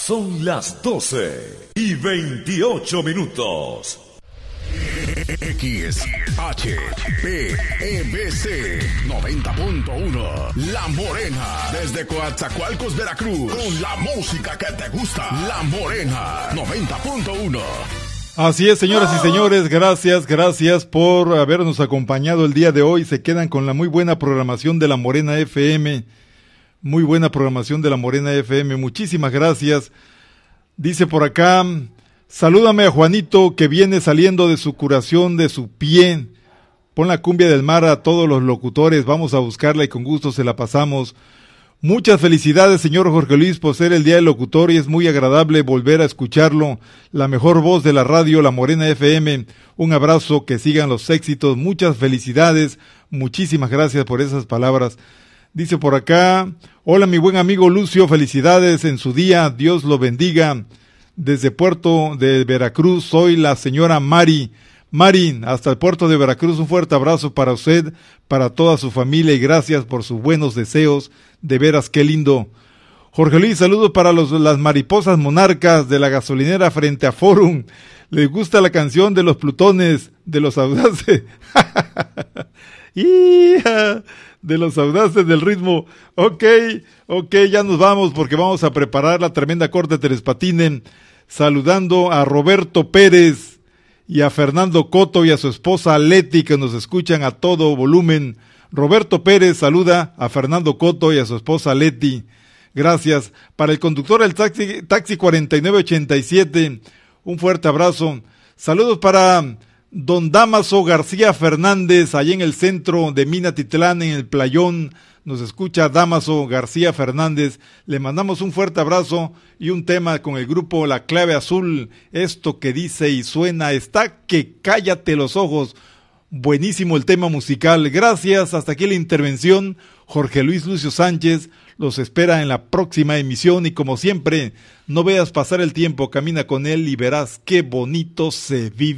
Son las 12:28. XHPEBC 90.1 La Morena, desde Coatzacoalcos, Veracruz, con la música que te gusta. La Morena 90.1. Así es, señoras y señores, gracias por habernos acompañado el día de hoy. Se quedan con la muy buena programación de La Morena FM. Muy buena programación de La Morena FM. Muchísimas gracias. Dice por acá, salúdame a Juanito que viene saliendo de su curación de su pie. Pon la cumbia del mar a todos los locutores. Vamos a buscarla y con gusto se la pasamos. Muchas felicidades, señor Jorge Luis, por ser el Día del Locutor, y es muy agradable volver a escucharlo. La mejor voz de la radio, La Morena FM. Un abrazo, que sigan los éxitos. Muchas felicidades. Muchísimas gracias por esas palabras. Dice por acá, hola mi buen amigo Lucio, felicidades en su día. Dios lo bendiga. Desde Puerto de Veracruz, soy la señora Mari. Mari, hasta el puerto de Veracruz, un fuerte abrazo para usted, para toda su familia, y gracias por sus buenos deseos. De veras, qué lindo. Jorge Luis, saludos para las mariposas monarcas de la gasolinera frente a Forum. Les gusta la canción de los plutones, de los audaces. De los audaces del ritmo. Ok, ya nos vamos porque vamos a preparar la tremenda corte de Tres Patines. Saludando a Roberto Pérez y a Fernando Coto y a su esposa Leti, que nos escuchan a todo volumen. Roberto Pérez saluda a Fernando Coto y a su esposa Leti. Gracias. Para el conductor del taxi 4987, un fuerte abrazo. Saludos para don Damaso García Fernández, allá en el centro de Minatitlán, en el Playón. Nos escucha Damaso García Fernández. Le mandamos un fuerte abrazo y un tema con el grupo La Clave Azul. Esto que dice y suena está que cállate los ojos. Buenísimo el tema musical. Gracias. Hasta aquí la intervención. Jorge Luis Lucio Sánchez los espera en la próxima emisión, y como siempre, no veas pasar el tiempo, camina con él y verás qué bonito se vive.